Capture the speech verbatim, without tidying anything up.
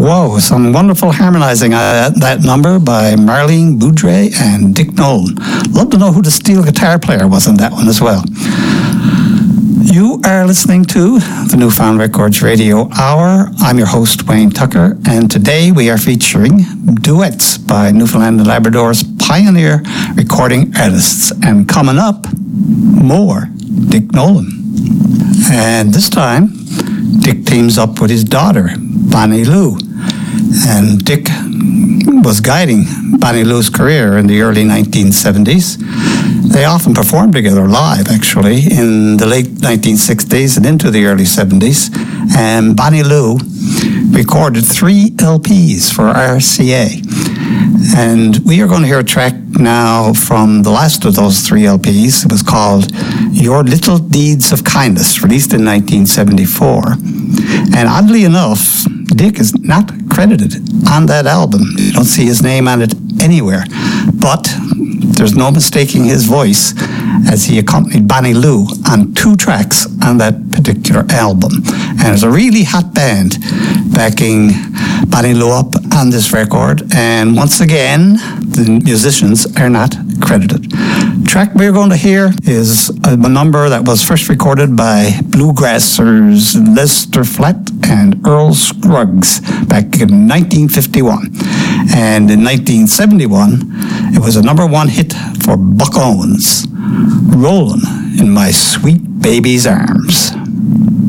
Whoa, some wonderful harmonizing uh, that number by Marlene Boudre and Dick Nolan. Love to know who the steel guitar player was on that one as well. You are listening to the Newfound Records Radio Hour. I'm your host, Wayne Tucker, and today we are featuring duets by Newfoundland and Labrador's pioneer recording artists. And coming up, more Dick Nolan. And this time, Dick teams up with his daughter, Bonnie Lou. And Dick was guiding Bonnie Lou's career in the early nineteen seventies. They often performed together live, actually, in the late nineteen sixties and into the early seventies. And Bonnie Lou recorded three L Ps for R C A. And we are going to hear a track now from the last of those three L Ps. It was called Your Little Deeds of Kindness, released in nineteen seventy-four. And oddly enough, Dick is not credited on that album. You don't see his name on it anywhere. But there's no mistaking his voice as he accompanied Bonnie Lou on two tracks on that particular album. And there's a really hot band backing Bonnie Lou up on this record. And once again, the musicians are not credited. The track we're going to hear is a number that was first recorded by bluegrassers Lester Flatt and Earl Scruggs back in nineteen fifty-one. And in nineteen seventy-one, it was a number one hit for Buck Owens, Rollin' in My Sweet Baby's Arms.